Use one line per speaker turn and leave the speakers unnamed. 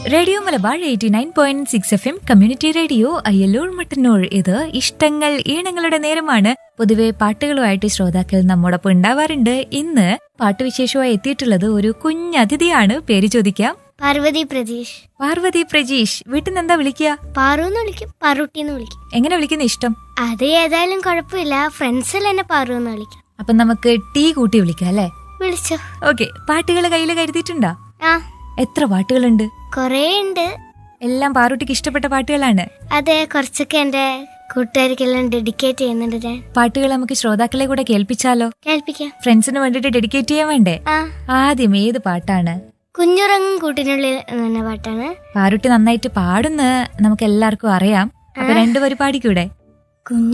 Radio Malabar 89.6 FM community radio Ayyallur Mattannur. ഇത് ഇഷ്ടങ്ങൾ ഈണങ്ങളുടെ നേരമാണ്. പൊതുവെ പാട്ടുകളുമായിട്ട് ശ്രോതാക്കൾ നമ്മോടൊപ്പം ഉണ്ടാവാറുണ്ട്. ഇന്ന് പാട്ടുവിശേഷമായി എത്തിയിട്ടുള്ളത് ഒരു കുഞ്ഞതിഥിയാണ്. പേര് ചോദിക്കാം.
പാർവതി പ്രജീഷ്.
പാർവതി പ്രജീഷ്. വീട്ടിൽ നിന്ന് എന്താ വിളിക്കുക?
പാറുന്ന് വിളിക്കും, പാറുട്ടിന്ന് വിളിക്കും.
എങ്ങനെ വിളിക്കുന്ന ഇഷ്ടം?
അത് ഏതായാലും കുഴപ്പമില്ല, ഫ്രണ്ട്സിൽ എന്നെ പാറുന്ന് വിളിക്കും.
അപ്പൊ നമുക്ക് ടീ കൂട്ടി വിളിക്കാം അല്ലേ?
വിളിച്ചോ.
ഓക്കെ. പാട്ടുകൾ കയ്യിൽ കരുതിയിട്ടുണ്ടോ?
ആ,
എത്ര പാട്ടുകളുണ്ട്?
കൊറേ ഉണ്ട്.
എല്ലാം പാറുട്ടിക്ക് ഇഷ്ടപ്പെട്ട പാട്ടുകളാണ്.
അതെ, കുറച്ചൊക്കെ എന്റെ കൂട്ടുകാർക്കെല്ലാം ഡെഡിക്കേറ്റ് ചെയ്യുന്നുണ്ട് ഞാൻ.
പാട്ടുകൾ നമുക്ക് ശ്രോതാക്കളെ കൂടെ കേൾപ്പിച്ചാലോ?
കേൾപ്പിക്കാം.
ഫ്രണ്ട്സിന് വേണ്ടിട്ട് ഡെഡിക്കേറ്റ് ചെയ്യാൻ വേണ്ടേ?
ആ,
ആദ്യം ഏത് പാട്ടാണ്?
കുഞ്ഞുറങ്ങും കൂട്ടിനുള്ളിൽ എന്ന പാട്ടാണ്.
പാറുട്ടി നന്നായിട്ട് പാടുന്ന നമുക്ക് എല്ലാവർക്കും അറിയാം. അപ്പൊ രണ്ടുപേര് പാടിക്കൂടെ?
കുഞ്ഞു